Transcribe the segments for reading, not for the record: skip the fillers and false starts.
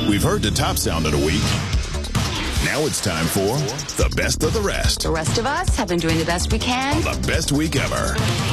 We've heard the top sound of the week. Now it's time for the best of the rest. The rest of us have been doing the best we can. The best week ever.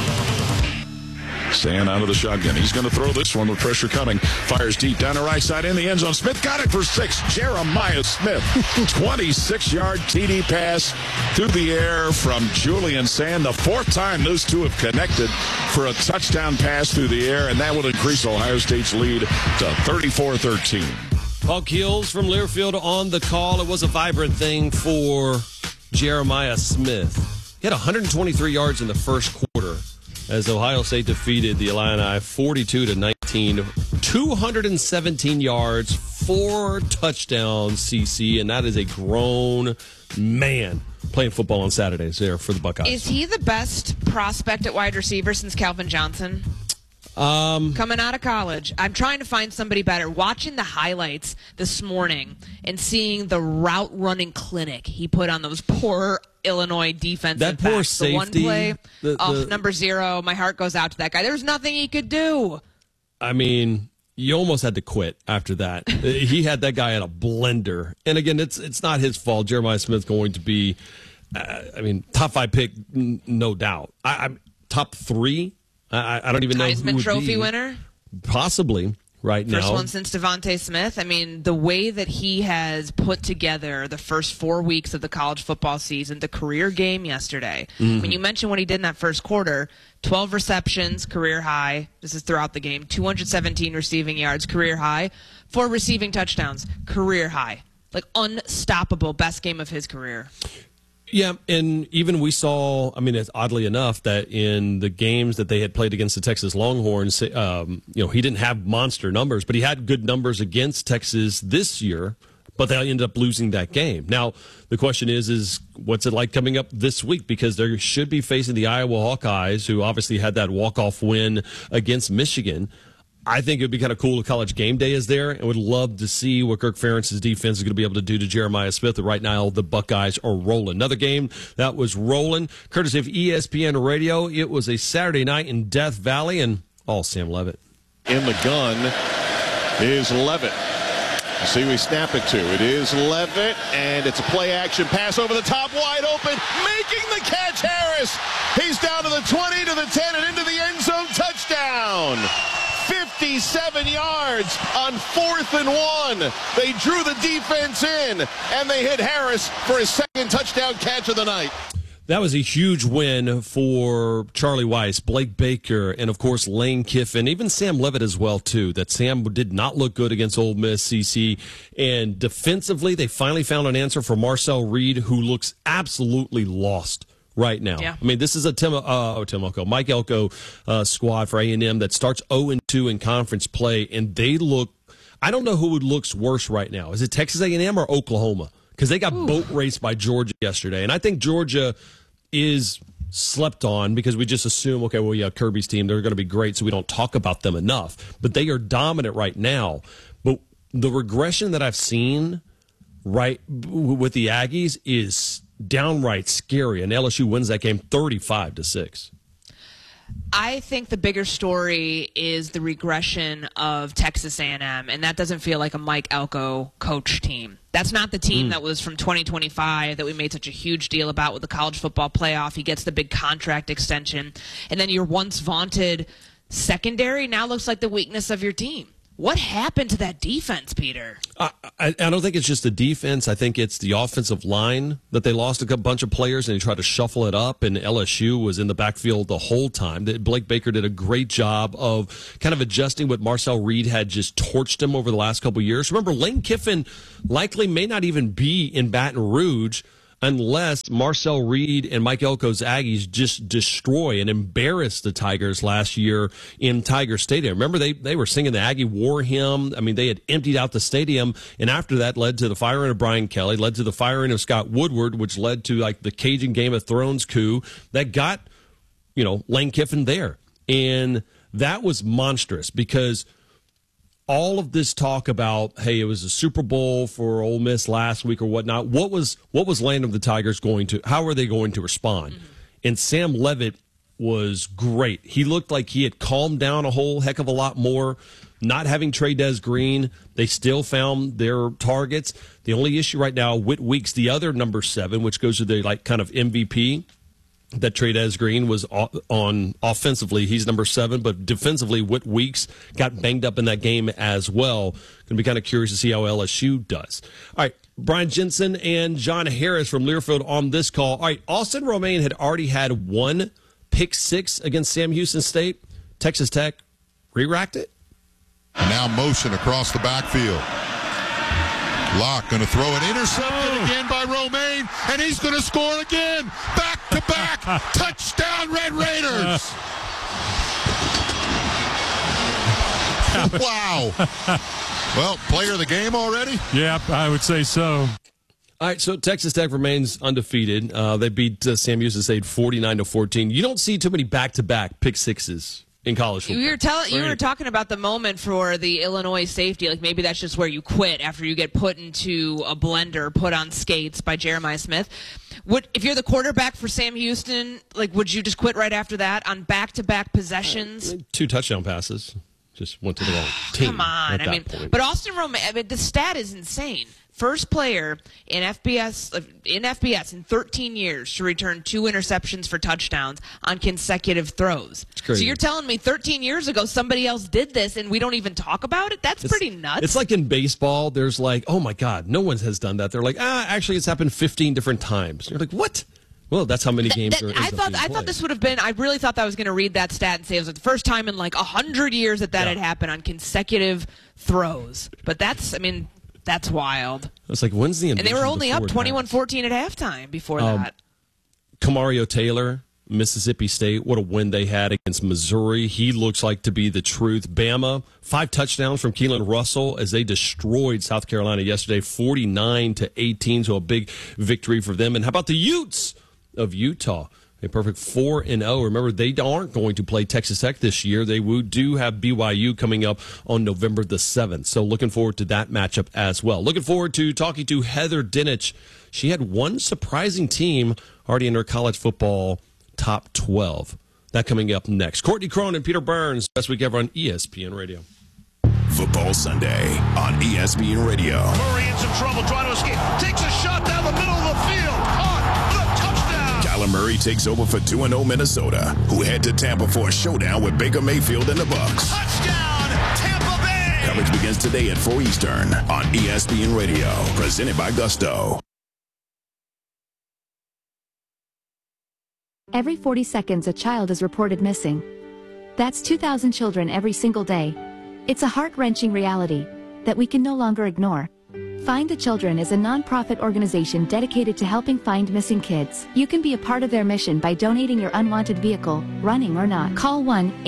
Sand out of the shotgun. He's going to throw this one with pressure coming. Fires deep down the right side in the end zone. Smith got it for 6. Jeremiah Smith. 26-yard TD pass through the air from Julian Sand. The 4th time those two have connected for a touchdown pass through the air, and that will increase Ohio State's lead to 34-13. Paul Keels from Learfield on the call. It was a vibrant thing for Jeremiah Smith. He had 123 yards in the first quarter as Ohio State defeated the Illini 42-19. 217 yards, 4 touchdowns, CC, and that is a grown man playing football on Saturdays there for the Buckeyes. Is he the best prospect at wide receiver since Calvin Johnson? Coming out of college. I'm trying to find somebody better. Watching the highlights this morning and seeing the route running clinic he put on those poor Illinois defensive that poor backs. Safety. The one play, number 0, my heart goes out to that guy. There's nothing he could do. I mean, you almost had to quit after that. He had that guy in a blender. And again, it's not his fault. Jeremiah Smith's going to be, top 5 pick, no doubt. I'm top 3. I don't even know who Heisman would Trophy be. winner? Possibly right now. First one since Devontae Smith. I mean, the way that he has put together the first 4 weeks of the college football season, the career game yesterday. When you mentioned what he did in that first quarter, 12 receptions, career high. This is throughout the game. 217 receiving yards, career high. 4 receiving touchdowns, career high. Like unstoppable, best game of his career. Yeah, and even we saw, it's oddly enough that in the games that they had played against the Texas Longhorns, he didn't have monster numbers, but he had good numbers against Texas this year, but they ended up losing that game. Now, the question is what's it like coming up this week? Because they should be facing the Iowa Hawkeyes, who obviously had that walk-off win against Michigan. I think it would be kind of cool if College Game Day is there, and would love to see what Kirk Ferentz's defense is going to be able to do to Jeremiah Smith. Right now, the Buckeyes are rolling. Another game that was rolling, courtesy of ESPN Radio. It was a Saturday night in Death Valley, and Sam Levitt. In the gun is Levitt. See, we snap it to. It is Levitt, and it's a play-action pass over the top, wide open, making the catch, Harris. He's down to the 20, to the 10, and into the end zone, touchdown. 57 yards on 4th and 1. They drew the defense in, and they hit Harris for his second touchdown catch of the night. That was a huge win for Charlie Weiss, Blake Baker, and, of course, Lane Kiffin, even Sam Levitt as well, too. That Sam did not look good against Ole Miss, CC. And defensively, they finally found an answer for Marcel Reed, who looks absolutely lost right now. Yeah. This is a Mike Elko squad for A&M that starts 0-2 in conference play, and they look, I don't know who looks worse right now. Is it Texas A&M or Oklahoma? Because they got boat raced by Georgia yesterday, and I think Georgia is slept on because we just assume, Kirby's team, they're going to be great, so we don't talk about them enough. But they are dominant right now. But the regression that I've seen right with the Aggies is downright scary, and LSU wins that game 35-6. I think the bigger story is the regression of Texas A&M, and that doesn't feel like a Mike Elko coach team. That's not the team that was from 2025 that we made such a huge deal about with the college football playoff. He gets the big contract extension, and then your once vaunted secondary now looks like the weakness of your team. What happened to that defense, Peter? I don't think it's just the defense. I think it's the offensive line that they lost a bunch of players, and they tried to shuffle it up, and LSU was in the backfield the whole time. Blake Baker did a great job of kind of adjusting what Marcel Reed had just torched him over the last couple of years. Remember, Lane Kiffin likely may not even be in Baton Rouge unless Marcel Reed and Mike Elko's Aggies just destroy and embarrass the Tigers last year in Tiger Stadium. Remember, they were singing the Aggie War hymn. They had emptied out the stadium, and after that led to the firing of Brian Kelly, led to the firing of Scott Woodward, which led to like the Cajun Game of Thrones coup that got, Lane Kiffin there. And that was monstrous because all of this talk about, hey, it was a Super Bowl for Ole Miss last week or whatnot. What was Land of the Tigers how are they going to respond? Mm-hmm. And Sam Levitt was great. He looked like he had calmed down a whole heck of a lot more. not having Trey-Dez Green, they still found their targets. The only issue right now, Whit Weeks, the other number 7, which goes to the kind of MVP, that Trey-Dez Green was on offensively. He's number 7, but defensively, Whit Weeks got banged up in that game as well. Going to be kind of curious to see how LSU does. All right, Brian Jensen and John Harris from Learfield on this call. All right, Austin Romaine had already had 1 pick 6 against Sam Houston State. Texas Tech re-racked it. Now motion across the backfield. Locke going to throw it. Intercepted again by Romaine, and he's going to score again. Back-to-back. Touchdown, Red Raiders. Wow. Well, player of the game already? Yeah, I would say so. All right, so Texas Tech remains undefeated. They beat Sam Houston State 49-14. You don't see too many back-to-back pick 6s in college football. You were talking about the moment for the Illinois safety. Like, maybe that's just where you quit after you get put into a blender, put on skates by Jeremiah Smith. If you're the quarterback for Sam Houston, would you just quit right after that on back-to-back possessions? 2 touchdown passes. Just went to the wrong team. Come on. But Austin Romaine, the stat is insane. First player in FBS in 13 years to return 2 interceptions for touchdowns on consecutive throws. It's crazy. So you're telling me 13 years ago somebody else did this and we don't even talk about it? That's pretty nuts. It's like in baseball, there's oh my God, no one has done that. They're like, actually it's happened 15 different times. You're like, what? Well, that's how many games there is. I thought this would have been. I really thought that I was going to read that stat and say it was the first time in 100 years that had happened on consecutive throws. But that's wild. It's like, when's the and they were only up 21-14 at halftime before that. Kamario Taylor, Mississippi State, what a win they had against Missouri. He looks like to be the truth. Bama, 5 touchdowns from Keelan Russell as they destroyed South Carolina yesterday, 49-18, so a big victory for them. And how about the Utes of Utah? A perfect 4-0. Remember, they aren't going to play Texas Tech this year. They do have BYU coming up on November the 7th. So looking forward to that matchup as well. Looking forward to talking to Heather Dinich. She had one surprising team already in her college football top 12. That coming up next. Courtney Crone and Peter Burns, best week ever on ESPN Radio. Football Sunday on ESPN Radio. Murray in some trouble trying to escape. Takes a shot down the middle of the field. Caught the touchdown. Kyler Murray takes over for 2-0 Minnesota, who head to Tampa for a showdown with Baker Mayfield and the Bucs. Touchdown, Tampa Bay. Coverage begins today at 4 Eastern on ESPN Radio. Presented by Gusto. Every 40 seconds, a child is reported missing. That's 2,000 children every single day. It's a heart-wrenching reality that we can no longer ignore. Find the Children is a non-profit organization dedicated to helping find missing kids. You can be a part of their mission by donating your unwanted vehicle, running or not. Call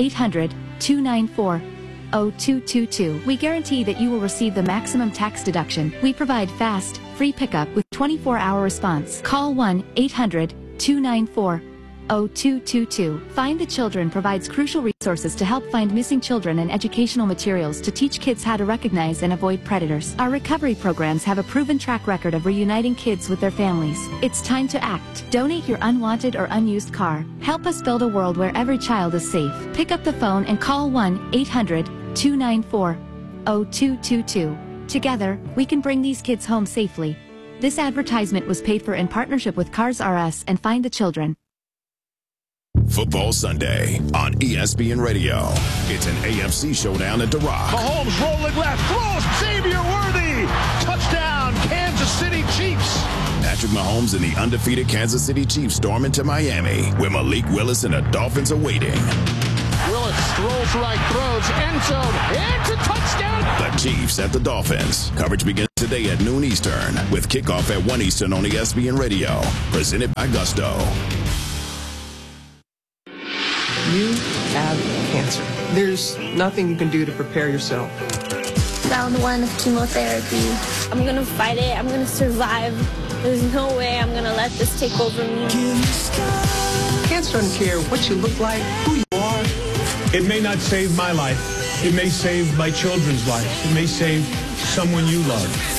1-800-294-0222. We guarantee that you will receive the maximum tax deduction. We provide fast, free pickup with 24-hour response. Call 1-800-294-0222. Find the Children provides crucial resources to help find missing children and educational materials to teach kids how to recognize and avoid predators. Our recovery programs have a proven track record of reuniting kids with their families. It's time to act. Donate your unwanted or unused car. Help us build a world where every child is safe. Pick up the phone and call 1-800-294-0222. Together, we can bring these kids home safely. This advertisement was paid for in partnership with Cars R Us and Find the Children. Football Sunday on ESPN Radio. It's an AFC showdown at The Rock. Mahomes rolling left, throws, Xavier Worthy. Touchdown, Kansas City Chiefs. Patrick Mahomes and the undefeated Kansas City Chiefs storm into Miami, where Malik Willis and the Dolphins are waiting. Willis throws right, throws, end zone, it's a touchdown. The Chiefs at the Dolphins. Coverage begins today at noon Eastern, with kickoff at 1 Eastern on ESPN Radio. Presented by Gusto. You have cancer. There's nothing you can do to prepare yourself. Round 1 of chemotherapy. I'm gonna fight it. I'm gonna survive. There's no way I'm gonna let this take over me. Cancer doesn't care what you look like, who you are. It may not save my life. It may save my children's life. It may save someone you love.